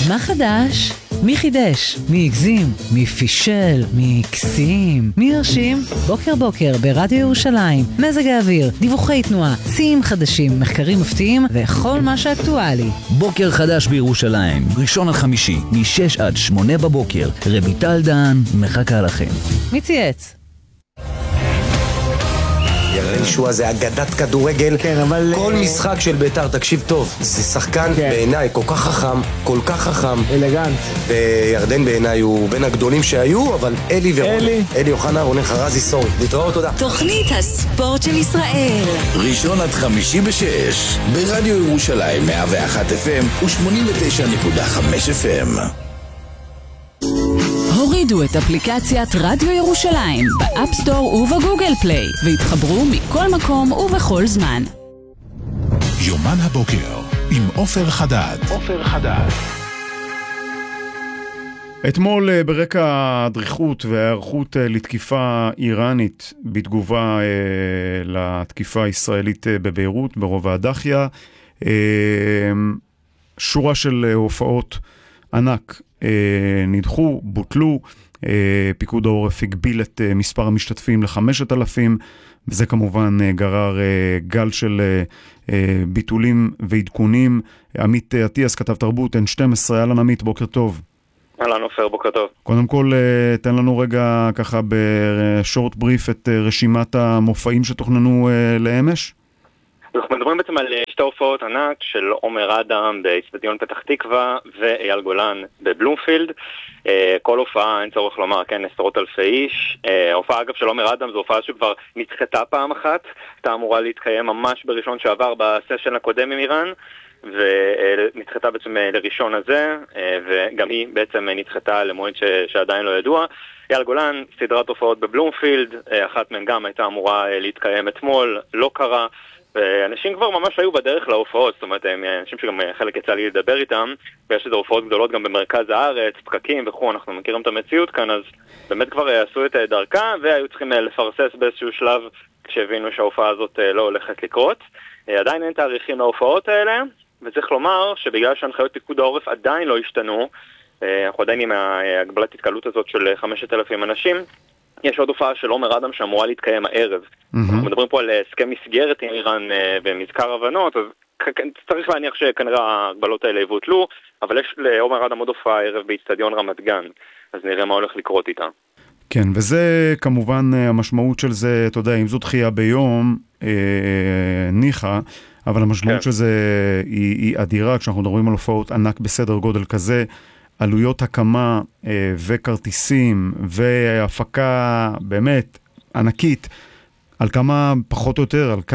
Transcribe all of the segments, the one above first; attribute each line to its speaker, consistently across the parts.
Speaker 1: מה חדש? מי חידש? מי הגזים? מי פישל? מי קסים? מי הרשים? בוקר בוקר ברדיו ירושלים, מזג האוויר, דיווחי תנועה, שיאים חדשים, מחקרים מפתיעים וכל מה שאקטואלי.
Speaker 2: בוקר חדש בירושלים, ראשון עד חמישי, מ-6 עד 8 בבוקר. רויטל דהן מחכה לכם.
Speaker 1: מי צייץ?
Speaker 3: ירדן שועה זה אגדת כדורגל.
Speaker 4: כן, אבל
Speaker 3: כל משחק של בית"ר, תקשיב טוב, זה שחקן בעיניי כל כך חכם, כל כך חכם,
Speaker 4: אלגנט.
Speaker 3: וירדן בעיניי הוא בין הגדולים שהיו, אבל אלי אוחנה, רונן חרזי, סורי. להתראות, תודה.
Speaker 5: תוכנית הספורט של ישראל,
Speaker 6: ראשון עד חמישי ב-6 ברדיו ירושלים 101 FM ו-89.5 FM.
Speaker 5: הורידו את אפליקציית רדיו ירושלים באפסטור ובגוגל פליי והתחברו מכל מקום ובכל זמן.
Speaker 6: יומן הבוקר עם עופר חדד.
Speaker 7: אתמול ברקע הדריכות וההיערכות לתקיפה איראנית בתגובה לתקיפה הישראלית בביירות ברובע הדחיה, שורה של הופעות ענק נדחו, בוטלו. פיקוד העורף הגביל את מספר המשתתפים ל5,000, וזה כמובן גרר גל של ביטולים ועדכונים. עמית עטיאס, כתב תרבות, N12, אהלן עמית, בוקר טוב.
Speaker 8: אהלן עופר, בוקר טוב.
Speaker 7: קודם כל, תן לנו רגע ככה בשורט בריף את רשימת המופעים שתוכננו לאמש.
Speaker 8: אנחנו מדברים בעצם על שתי הופעות ענק של עומר אדם באצטדיון פתח תקווה ואייל גולן בבלומפילד. כל הופעה, אין צורך לומר, כן, עשרות אלפי איש. ההופעה אגב של עומר אדם זו הופעה שכבר נדחתה פעם אחת, הייתה אמורה להתקיים ממש בראשון שעבר בסשן הקודם עם איראן, ונדחתה בעצם לראשון הזה, וגם היא בעצם נדחתה למועד שעדיין לא ידוע. אייל גולן, סדרת הופעות בבלומפילד, אחת מהן גם הייתה אמורה להתקיים אתמול, לא קרה. ואנשים כבר ממש היו בדרך להופעות, זאת אומרת, אנשים שגם חלק יצא לי לדבר איתם, ויש איזה הופעות גדולות גם במרכז הארץ, פקקים וכו', אנחנו מכירים את המציאות כאן, אז באמת כבר עשו את דרכה, והיו צריכים לפרסס באיזשהו שלב, כשהבינו שההופעה הזאת לא הולכת לקרות. עדיין אין תאריכים להופעות האלה, וצריך לומר שבגלל שהנחיות פיקוד העורף עדיין לא השתנו, אנחנו עדיין עם ההגבלת התקהלות הזאת של 5,000 אנשים, יש עוד הופעה של עומר אדם שאמורה להתקיים הערב. אנחנו מדברים פה על הסכם מסגרת עם איראן במזכר הבנות, אז צריך להניח שכנראה ההגבלות האלה יבוטלו, אבל יש לעומר אדם עוד הופעה הערב באצטדיון רמת גן, אז נראה מה הולך לקרות איתה.
Speaker 7: כן, וזה כמובן המשמעות של זה, אתה יודע, אם זו דחייה ביום, ניחה, אבל המשמעות של זה היא אדירה, כשאנחנו מדברים על הופעות ענק בסדר גודל כזה, עלויות הקמה וכרטיסים והפקה באמת ענקית, על כמה פחות או יותר, על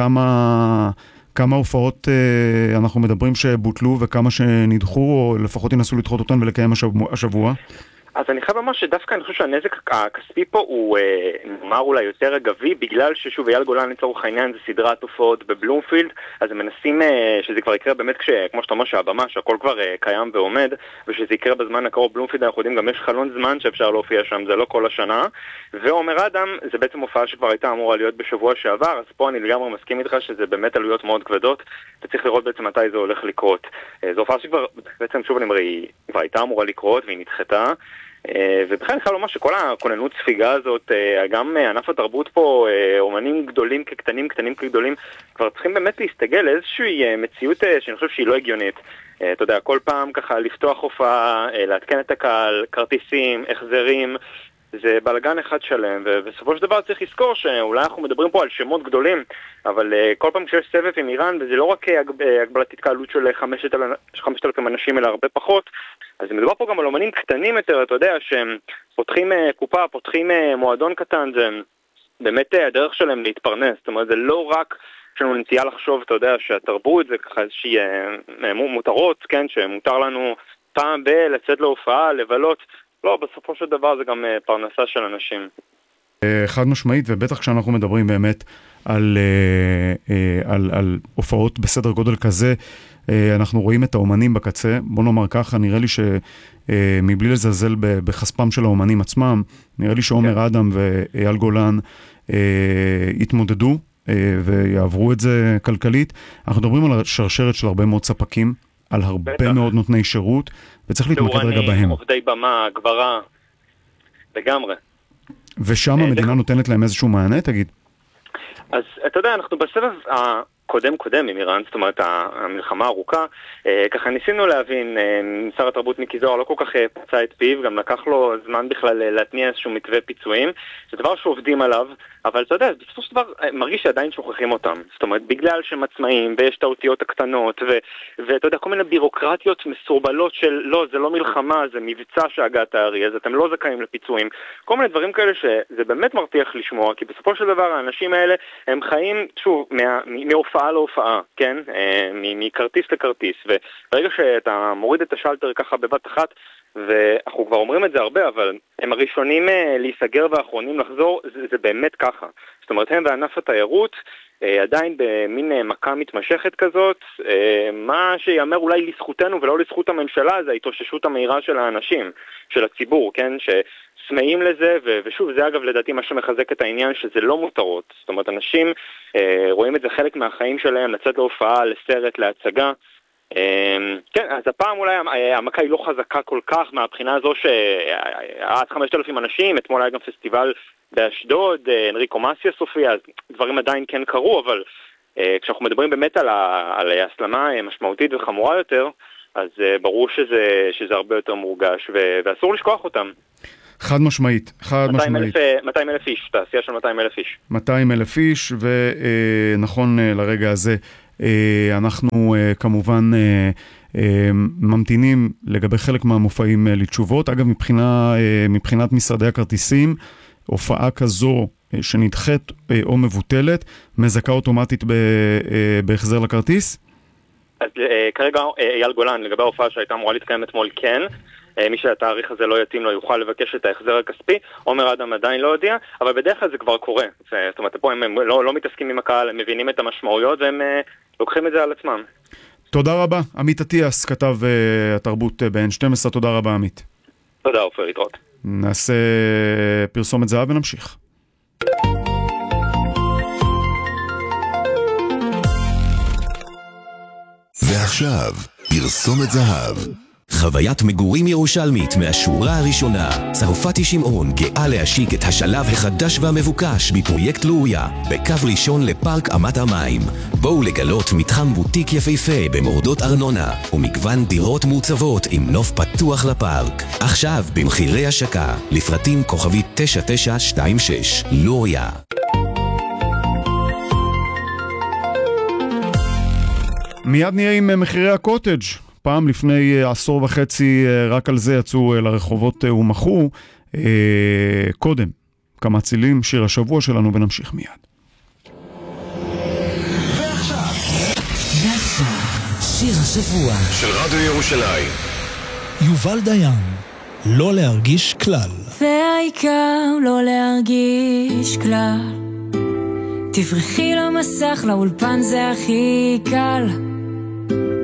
Speaker 7: כמה הופעות אנחנו מדברים שבוטלו וכמה שנדחו, או לפחות ינסו לדחות אותן ולקיים השבוע?
Speaker 8: אז אני חייב לומר שדווקא אני חושב שהנזק הכספי פה הוא נאמר אולי יותר אגבי, בגלל ששוב אייל גולן לצורך העניין זה סדרת הופעות בבלומפילד, אז הם מנסים שזה כבר יקרה באמת כמו שאתה אומר שהבמה שהכל כבר קיים ועומד, ושזה יקרה בזמן הקרוב. בלומפילד אנחנו יודעים גם יש חלון זמן שאפשר להופיע שם, זה לא כל השנה. ועומר אדם זה בעצם הופעה שכבר הייתה אמורה להיות בשבוע שעבר, אז פה אני לגמרי מסכים איתך שזה באמת עלויות מאוד כבדות, וצריך לראות בעצם מתי זה הולך לקרות. זו הופעה שכבר בעצם שוב אני אומר היא כבר הייתה אמורה לקרות והיא נדחתה. ובכלל אני חייב לומר שכל הכוננות ספיגה הזאת, גם ענף התרבות פה, אומנים גדולים כקטנים, קטנים כגדולים, כבר צריכים באמת להסתגל לאיזושהי מציאות שאני חושב שהיא לא הגיונית. אתה יודע, כל פעם ככה לפתוח הופעה, לעדכן את הקהל, כרטיסים, החזרים, זה בלגן אחד שלם, ובסופו של דבר צריך לזכור שאולי אנחנו מדברים פה על שמות גדולים, אבל כל פעם כשיש סבב עם איראן, וזה לא רק הגבלת התקהלות של 5,000 אנשים, אלא הרבה פחות, אז מדובר פה גם על אומנים קטנים יותר, אתה יודע, שהם פותחים קופה, פותחים מועדון קטן, זה באמת הדרך שלהם להתפרנס, זאת אומרת, זה לא רק שלנו נטייה לחשוב, אתה יודע, שהתרבות זה ככה איזושהי מותרות, כן, שמותר לנו פעם לצאת להופעה, לבלות, לא, בסופו של דבר זה גם פרנסה של אנשים.
Speaker 7: חד משמעית, ובטח כשאנחנו מדברים באמת על הופעות בסדר גודל כזה, אנחנו רואים את האומנים בקצה. בוא נאמר ככה, נראה לי שמבלי לזלזל בחספם של האומנים עצמם, נראה לי שעומר אדם ואייל גולן יתמודדו ויעברו את זה כלכלית. אנחנו מדברים על שרשרת של הרבה מאוד ספקים, על הרבה מאוד נותני שירות, וצריך להתמקד רגע בהם.
Speaker 8: עובדי במה, גברה, לגמרי.
Speaker 7: ושם המדינה נותנת להם איזשהו מענה, תגיד?
Speaker 8: אז אתה יודע, אנחנו בסבב קודם עם איראן, זאת אומרת המלחמה הארוכה, ככה ניסינו להבין, שר התרבות מיקי זוהר לא כל כך פצע את פיו, גם לקח לו זמן בכלל להתניע איזשהו מתווה פיצויים, זה דבר שעובדים עליו, אבל אתה יודע, בסופו של דבר מרגיש שעדיין שוכחים אותם, זאת אומרת בגלל שהם עצמאים ויש את האותיות הקטנות ואתה יודע, כל מיני בירוקרטיות מסורבלות של לא, זה לא מלחמה, זה מבצע שהגעת הארי, אז אתם לא זכאים לפיצויים, כל מיני דברים כאלה שזה באמת מרתיח לשמוע, כי בסופו של דבר האנשים האלה הם חיים, שוב, מהופעה להופעה, כן? מכרטיס לכרטיס, וברגע שאתה מוריד את השלטר ככה בבת אחת, ואנחנו כבר אומרים את זה הרבה, אבל הם הראשונים להיסגר והאחרונים לחזור, זה באמת ככה. זאת אומרת, הם וענף התיירות עדיין במין מכה מתמשכת כזאת, מה שיאמר אולי לזכותנו ולא לזכות הממשלה, זה ההתאוששות המהירה של האנשים, של הציבור, כן? שסמאים לזה, ושוב, זה אגב לדעתי מה שמחזק את העניין שזה לא מותרות. זאת אומרת, אנשים רואים את זה חלק מהחיים שלהם, לצאת להופעה, לסרט, להצגה. כן, אז הפעם אולי המכה היא לא חזקה כל כך מהבחינה הזו שעד 5,000 אנשים, אתמול היה גם פסטיבל באשדוד, אנריקו מסיה סופיה, אז דברים עדיין כן קרו, אבל כשאנחנו מדברים באמת על הסלמה משמעותית וחמורה יותר, אז ברור שזה הרבה יותר מורגש, ואסור לשכוח אותם.
Speaker 7: חד משמעית, חד משמעית.
Speaker 8: 200,000 איש, תעשייה של 200,000 איש.
Speaker 7: 200,000 איש, ונכון לרגע הזה, אנחנו כמובן ממתינים לגבי חלק מהמופעים לתשובות. אגב, מבחינת משרדי הכרטיסים, הופעה כזו שנדחת או מבוטלת, מזכה אוטומטית בהחזר לכרטיס?
Speaker 8: אז כרגע אייל גולן, לגבי ההופעה שהייתה אמורה להתקיים אתמול, כן. מי שהתאריך הזה לא יתאים לו יוכל לבקש את ההחזר הכספי. עומר אדם עדיין לא יודע, אבל בדרך כלל זה כבר קורה. זאת אומרת, פה הם לא מתעסקים עם הקהל, הם מבינים את המשמעויות והם לוקחים את זה על עצמם.
Speaker 7: תודה רבה. עמית אטיאס, כתב התרבות ב-N12. תודה רבה, עמית.
Speaker 8: תודה, עופר, להתראות.
Speaker 7: נעשה פרסומת זהב ונמשיך.
Speaker 6: ועכשיו, פרסומת זהב.
Speaker 4: חוויית מגורים ירושלמית מהשורה הראשונה. צרפתי שמעון גאה להשיק את השלב החדש והמבוקש בפרויקט לוריה, בקו ראשון לפארק אמת המים. בואו לגלות מתחם בוטיק יפהפה במורדות ארנונה, ומגוון דירות מוצבות עם נוף פתוח לפארק. עכשיו במחירי השקה, לפרטים כוכבית 9926. לוריה.
Speaker 7: מיד נהיה עם מחירי הקוטג'. פעם לפני 10.5 רק על זה יצאו לרחובות ומחו. קודם, כמה צילים, שיר השבוע שלנו, ונמשיך מיד.
Speaker 6: ועכשיו,
Speaker 9: שיר השבוע
Speaker 6: של רדיו ירושלים.
Speaker 9: יובל דיין, לא להרגיש כלל.
Speaker 10: והעיקר לא להרגיש כלל, תברחי למסך, לאולפן זה הכי קל.